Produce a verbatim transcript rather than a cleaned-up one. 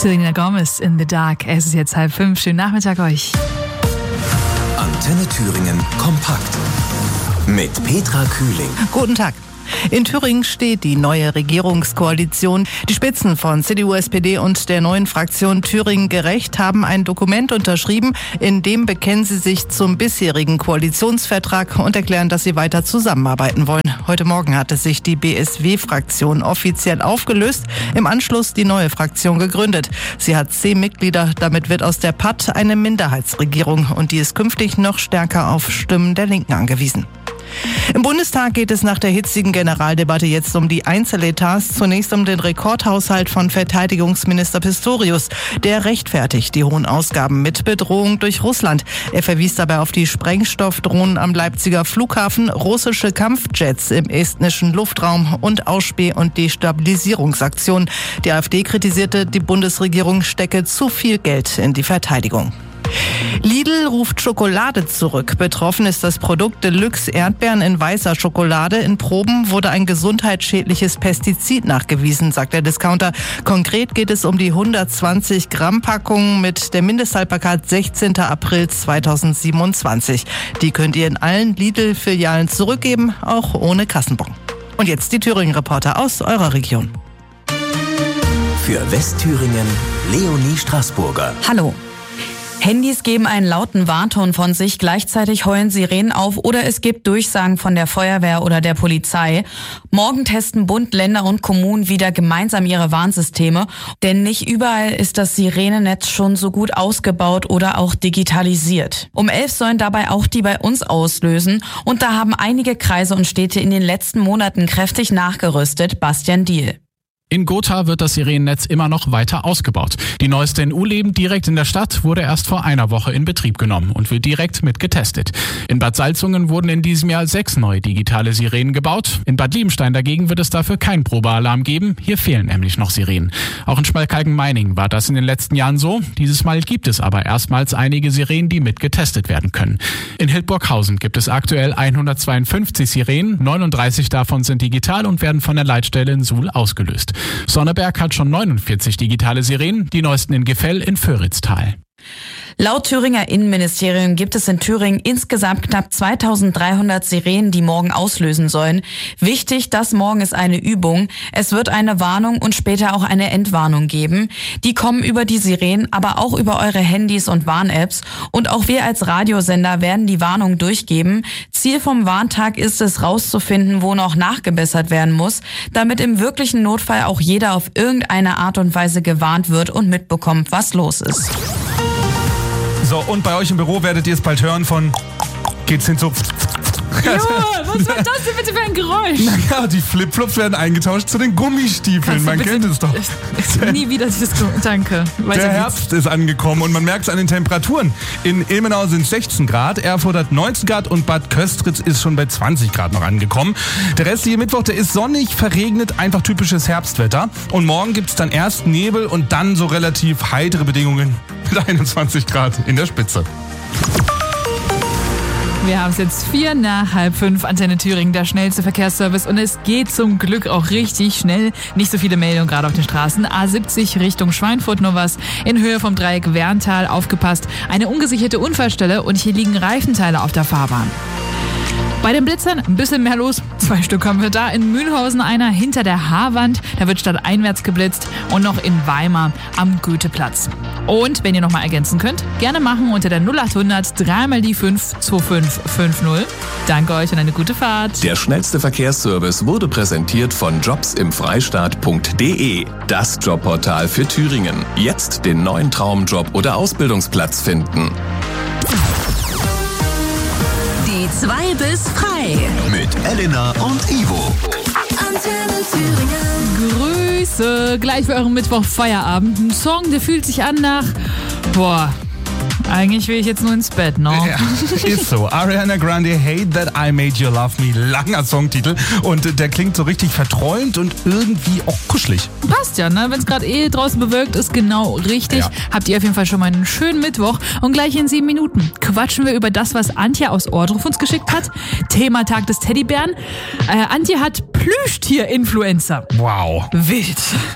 Selena Gomez in the Dark. Es ist jetzt halb fünf. Schönen Nachmittag euch. Antenne Thüringen kompakt mit Petra Kühling. Guten Tag. In Thüringen steht die neue Regierungskoalition. Die Spitzen von C D U, S P D und der neuen Fraktion Thüringen Gerecht haben ein Dokument unterschrieben, in dem bekennen sie sich zum bisherigen Koalitionsvertrag und erklären, dass sie weiter zusammenarbeiten wollen. Heute Morgen hatte sich die B S W-Fraktion offiziell aufgelöst, im Anschluss die neue Fraktion gegründet. Sie hat zehn Mitglieder, damit wird aus der P A T eine Minderheitsregierung und die ist künftig noch stärker auf Stimmen der Linken angewiesen. Im Bundestag geht es nach der hitzigen Generaldebatte jetzt um die Einzeletats. Zunächst um den Rekordhaushalt von Verteidigungsminister Pistorius. Der rechtfertigt die hohen Ausgaben mit Bedrohung durch Russland. Er verwies dabei auf die Sprengstoffdrohnen am Leipziger Flughafen, russische Kampfjets im estnischen Luftraum und Ausspäh- und Destabilisierungsaktionen. Die AfD kritisierte, die Bundesregierung stecke zu viel Geld in die Verteidigung. Lidl ruft Schokolade zurück. Betroffen ist das Produkt Deluxe Erdbeeren in weißer Schokolade. In Proben wurde ein gesundheitsschädliches Pestizid nachgewiesen, sagt der Discounter. Konkret geht es um die hundertzwanzig Gramm Packung mit der Mindesthaltbarkeit sechzehnten April zweitausendsiebenundzwanzig. Die könnt ihr in allen Lidl-Filialen zurückgeben, auch ohne Kassenbon. Und jetzt die Thüringen-Reporter aus eurer Region. Für Westthüringen Leonie Straßburger. Hallo. Handys geben einen lauten Warnton von sich, gleichzeitig heulen Sirenen auf oder es gibt Durchsagen von der Feuerwehr oder der Polizei. Morgen testen Bund, Länder und Kommunen wieder gemeinsam ihre Warnsysteme, denn nicht überall ist das Sirenennetz schon so gut ausgebaut oder auch digitalisiert. Um elf sollen dabei auch die bei uns auslösen und da haben einige Kreise und Städte in den letzten Monaten kräftig nachgerüstet. Bastian Diehl. In Gotha wird das Sirenennetz immer noch weiter ausgebaut. Die neueste in Uhleben direkt in der Stadt wurde erst vor einer Woche in Betrieb genommen und wird direkt mit getestet. In Bad Salzungen wurden in diesem Jahr sechs neue digitale Sirenen gebaut. In Bad Liebenstein dagegen wird es dafür keinen Probealarm geben. Hier fehlen nämlich noch Sirenen. Auch in Schmalkalden-Meiningen war das in den letzten Jahren so. Dieses Mal gibt es aber erstmals einige Sirenen, die mit getestet werden können. In Hildburghausen gibt es aktuell hundertzweiundfünfzig Sirenen. neununddreißig davon sind digital und werden von der Leitstelle in Suhl ausgelöst. Sonneberg hat schon neunundvierzig digitale Sirenen, die neuesten in Gefell in Föritztal. Laut Thüringer Innenministerium gibt es in Thüringen insgesamt knapp zweitausenddreihundert Sirenen, die morgen auslösen sollen. Wichtig, das morgen ist eine Übung. Es wird eine Warnung und später auch eine Entwarnung geben. Die kommen über die Sirenen, aber auch über eure Handys und Warn-Apps. Und auch wir als Radiosender werden die Warnung durchgeben. Ziel vom Warntag ist es, rauszufinden, wo noch nachgebessert werden muss, damit im wirklichen Notfall auch jeder auf irgendeine Art und Weise gewarnt wird und mitbekommt, was los ist. So, und bei euch im Büro werdet ihr es bald hören von geht's hin zu... Junge, was war das denn bitte für ein Geräusch? Naja, die Flipflops werden eingetauscht zu den Gummistiefeln. Man kennt es doch. Nie wieder dieses Danke. Weiter Der geht's. Herbst ist angekommen und man merkt es an den Temperaturen. In Ilmenau sind es sechzehn Grad, Erfurt hat neunzehn Grad und Bad Köstritz ist schon bei zwanzig Grad noch angekommen. Der restliche Mittwoch, der ist sonnig, verregnet, einfach typisches Herbstwetter. Und morgen gibt es dann erst Nebel und dann so relativ heitere Bedingungen mit einundzwanzig Grad in der Spitze. Wir haben es jetzt vier nach halb fünf. Antenne Thüringen, der schnellste Verkehrsservice. Und es geht zum Glück auch richtig schnell. Nicht so viele Meldungen gerade auf den Straßen. A siebzig Richtung Schweinfurt nur was. In Höhe vom Dreieck Werntal aufgepasst. Eine ungesicherte Unfallstelle und hier liegen Reifenteile auf der Fahrbahn. Bei den Blitzern ein bisschen mehr los. Zwei Stück haben wir da. In Mühlhausen einer hinter der Haarwand. Da wird stadteinwärts geblitzt. Und noch in Weimar am Goetheplatz. Und wenn ihr nochmal ergänzen könnt, gerne machen unter der null achthundert dreimal die fünf zwei fünf fünf null. Danke euch und eine gute Fahrt. Der schnellste Verkehrsservice wurde präsentiert von jobs im freistaat punkt de. Das Jobportal für Thüringen. Jetzt den neuen Traumjob oder Ausbildungsplatz finden. Die zwei bis frei. Mit Elena und Ivo. Antenne Thüringen. Grüße. Gleich für euren Mittwoch Feierabend. Ein Song, der fühlt sich an nach... Boah... Eigentlich will ich jetzt nur ins Bett, ne? Ja, ist so. Ariana Grande, Hate That I Made You Love Me. Langer Songtitel. Und der klingt so richtig verträumt und irgendwie auch kuschelig. Passt ja, ne? Wenn es gerade eh draußen bewölkt ist, genau richtig. Ja. Habt ihr auf jeden Fall schon mal einen schönen Mittwoch. Und gleich in sieben Minuten quatschen wir über das, was Antje aus Ohrdruf uns geschickt hat. Thema Tag des Teddybären. Äh, Antje hat Plüschtier-Influencer. Wow. Wild.